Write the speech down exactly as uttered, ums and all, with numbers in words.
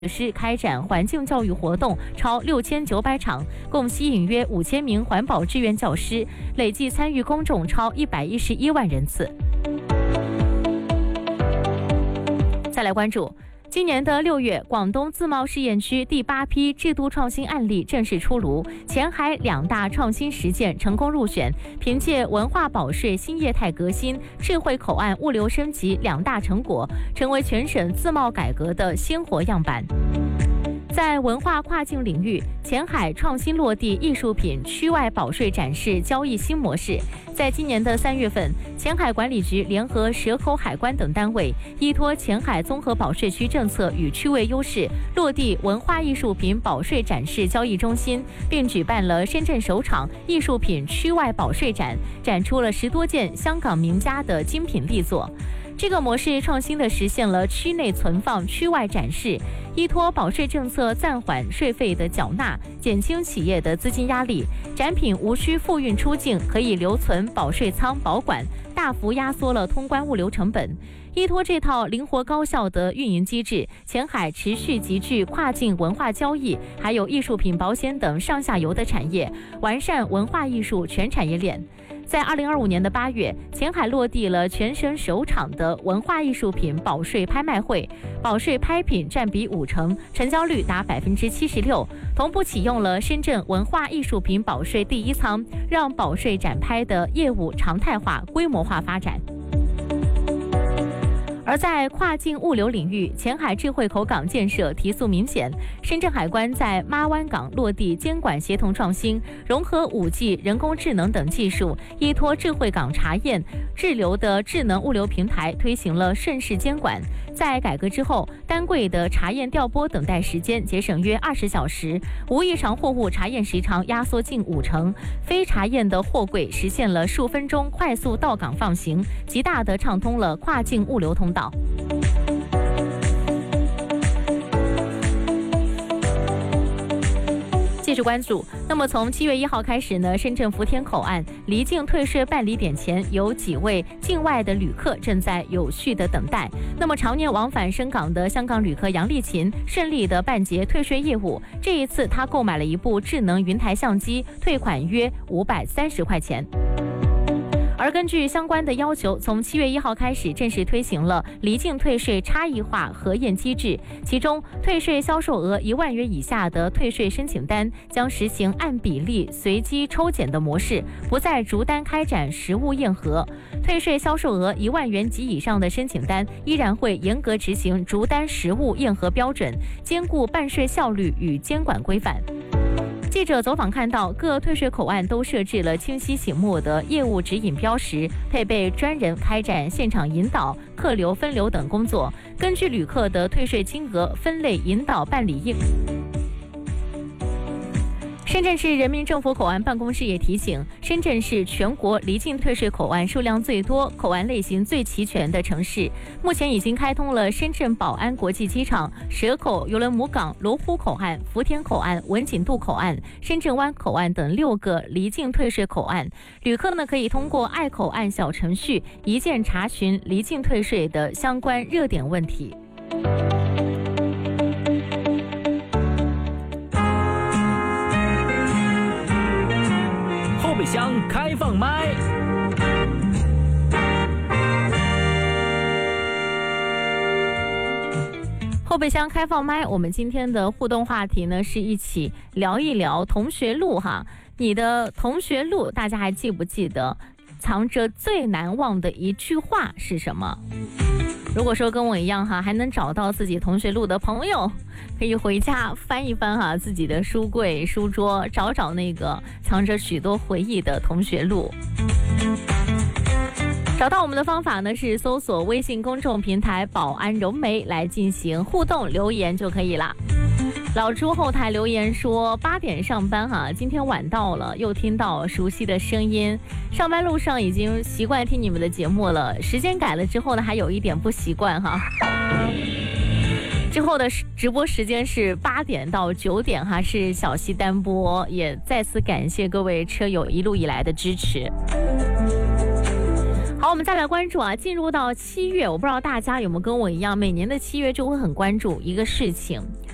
师开展环境教育活动超六千九百场，共吸引约五千名环保志愿教师，累计参与公众超一百一十一万人次。再来关注。今年的六月，广东自贸试验区第八批制度创新案例正式出炉，前海两大创新实践成功入选，凭借文化保税新业态革新、智慧口岸物流升级两大成果，成为全省自贸改革的鲜活样板。在文化跨境领域，前海创新落地艺术品区外保税展示交易新模式。在今年的三月份，前海管理局联合蛇口海关等单位，依托前海综合保税区政策与区位优势，落地文化艺术品保税展示交易中心，并举办了深圳首场艺术品区外保税展，展出了十多件香港名家的精品力作。这个模式创新地实现了区内存放、区外展示，依托保税政策暂缓税费的缴纳，减轻企业的资金压力，展品无需复运出境，可以留存保税仓保管，大幅压缩了通关物流成本。依托这套灵活高效的运营机制，前海持续集聚跨境文化交易，还有艺术品保险等上下游的产业，完善文化艺术全产业链。在二零二五年的八月，前海落地了全省首场的文化艺术品保税拍卖会，保税拍品占比五成，成交率达百分之七十六。同步启用了深圳文化艺术品保税第一仓，让保税展拍的业务常态化、规模化发展。而在跨境物流领域，前海智慧口港建设提速明显。深圳海关在妈湾港落地监管协同创新，融合 五 G、人工智能等技术，依托智慧港查验滞留的智能物流平台，推行了顺势监管。在改革之后，单柜的查验调拨等待时间节省约二十小时，无异常货物查验时长压缩近五成，非查验的货柜实现了数分钟快速到港放行，极大的畅通了跨境物流通道。继续关注。那么从七月一号开始呢，深圳福田口岸离境退税办理点前，有几位境外的旅客正在有序的等待。那么常年往返深港的香港旅客杨丽琴顺利的办结退税业务，这一次她购买了一部智能云台相机，退款约五百三十块钱。而根据相关的要求，从七月一号开始正式推行了离境退税差异化核验机制，其中退税销售额一万元以下的退税申请单将实行按比例随机抽检的模式，不再逐单开展实物验核。退税销售额一万元及以上的申请单依然会严格执行逐单实物验核标准，兼顾办税效率与监管规范。记者走访看到，各退税口岸都设置了清晰醒目的业务指引标识，配备专人开展现场引导、客流分流等工作，根据旅客的退税金额分类引导办理业务。深圳市人民政府口岸办公室也提醒，深圳是全国离境退税口岸数量最多、口岸类型最齐全的城市。目前已经开通了深圳宝安国际机场、蛇口邮轮母港、罗湖口岸、福田口岸、文锦渡口岸、深圳湾口岸等六个离境退税口岸。旅客呢可以通过爱口岸小程序一键查询离境退税的相关热点问题。 后备箱开放麦。 后备箱开放麦，我们今天的互动话题呢，是一起聊一聊同学录哈。你的同学录，大家还记不记得？藏着最难忘的一句话是什么？如果说跟我一样哈，还能找到自己同学录的朋友，可以回家翻一翻哈自己的书柜、书桌，找找那个藏着许多回忆的同学录。找到我们的方法呢，是搜索微信公众平台宝安融媒来进行互动留言就可以了。老朱后台留言说，八点上班哈，今天晚到了，又听到熟悉的声音，上班路上已经习惯听你们的节目了，时间改了之后呢，还有一点不习惯哈。之后的直播时间是八点到九点哈，是小溪单播，也再次感谢各位车友一路以来的支持。好，我们再来关注啊，进入到七月，我不知道大家有没有跟我一样，每年的七月就会很关注一个事情，